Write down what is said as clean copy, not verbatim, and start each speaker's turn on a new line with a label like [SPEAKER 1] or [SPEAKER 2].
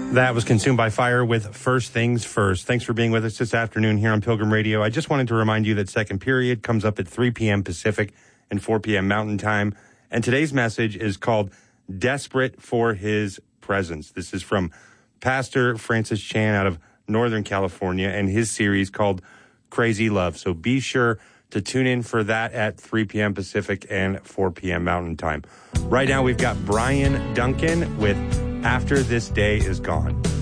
[SPEAKER 1] That was Consumed by Fire with First Things First. Thanks for being with us this afternoon here on Pilgrim Radio. I just wanted to remind you that Second Period comes up at 3 p.m. Pacific and 4 p.m. Mountain Time. And today's message is called Desperate for His Presence. This is from Pastor Francis Chan out of Northern California and his series called Crazy Love. So be sure to tune in for that at 3 p.m. Pacific and 4 p.m. Mountain Time. Right now we've got Brian Duncan with After This Day Is Gone.